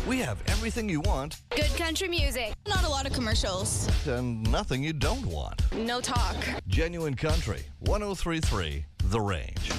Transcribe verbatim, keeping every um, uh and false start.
We have everything you want Good country music. Not a lot of commercials. and nothing you don't want. No talk. Genuine Country, one oh three point three The Range.